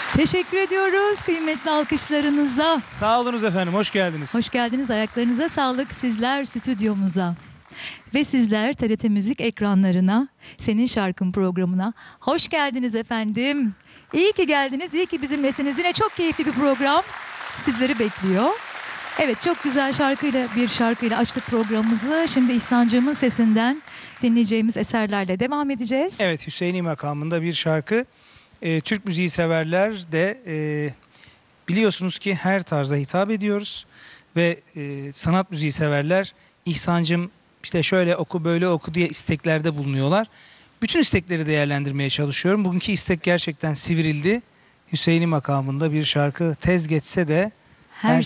Teşekkür ediyoruz kıymetli alkışlarınıza. Sağ olunuz efendim, hoş geldiniz. Hoş geldiniz, ayaklarınıza sağlık. Sizler stüdyomuza ve sizler TRT Müzik ekranlarına, Senin Şarkın programına hoş geldiniz efendim. İyi ki geldiniz, iyi ki bizimlesiniz. Yine çok keyifli bir program sizleri bekliyor. Evet, çok güzel bir şarkıyla açtık programımızı. Şimdi İhsancığımın sesinden dinleyeceğimiz eserlerle devam edeceğiz. Evet, Hüseyini makamında bir şarkı. Türk müziği severler de biliyorsunuz ki her tarza hitap ediyoruz. Ve sanat müziği severler İhsancım işte şöyle oku böyle oku diye isteklerde bulunuyorlar. Bütün istekleri değerlendirmeye çalışıyorum. Bugünkü istek gerçekten sivrildi. Hüseyini makamında bir şarkı tez geçse de